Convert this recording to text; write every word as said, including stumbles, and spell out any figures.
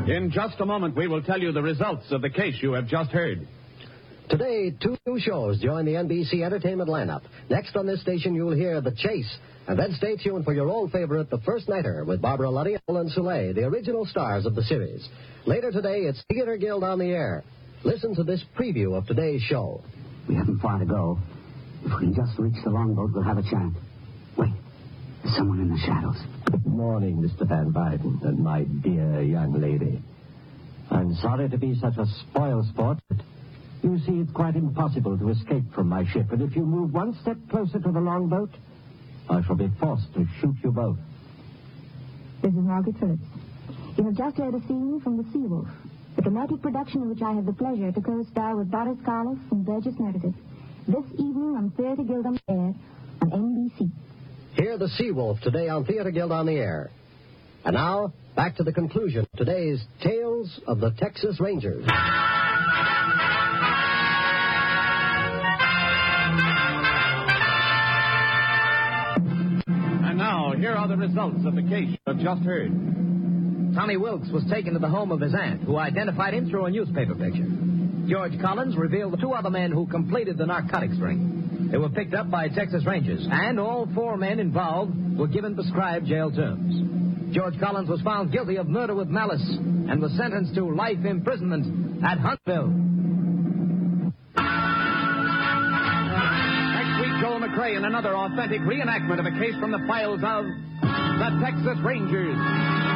In just a moment, we will tell you the results of the case you have just heard. Today, two new shows join the N B C Entertainment lineup. Next on this station, you'll hear The Chase. And then stay tuned for your old favorite, The First Nighter, with Barbara Luddy and Olin Soule, the original stars of the series. Later today, it's Theater Guild on the Air. Listen to this preview of today's show. We haven't far to go. If we can just reach the longboat, we'll have a chance. Wait, there's someone in the shadows. Good morning, Mister Van Wyden, and my dear young lady. I'm sorry to be such a spoil sport, but you see, it's quite impossible to escape from my ship, and if you move one step closer to the longboat, I shall be forced to shoot you both. This is Margaret Phillips. You have just heard a scene from The Seawolf, a dramatic production in which I have the pleasure to co-star with Boris Karloff and Burgess Meredith. This evening on Theater Guild on the Air on N B C. Hear The Seawolf today on Theater Guild on the Air. And now, back to the conclusion of today's Tales of the Texas Rangers. And now, here are the results of the case you have just heard. Tommy Wilkes was taken to the home of his aunt, who identified him through a newspaper picture. George Collins revealed the two other men who completed the narcotics ring. They were picked up by Texas Rangers, and all four men involved were given prescribed jail terms. George Collins was found guilty of murder with malice and was sentenced to life imprisonment at Huntsville. Next week, Joel McRae in another authentic reenactment of a case from the files of the Texas Rangers.